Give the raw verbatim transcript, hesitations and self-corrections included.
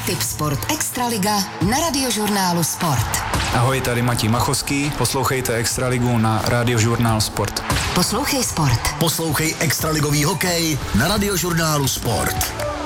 Tip Sport Extraliga na Radiožurnálu Sport. Ahoj, tady Matěj Machovský, poslouchejte Extraligu na Radiožurnál Sport. Poslouchej sport. Poslouchej extraligový hokej na Radiožurnálu Sport.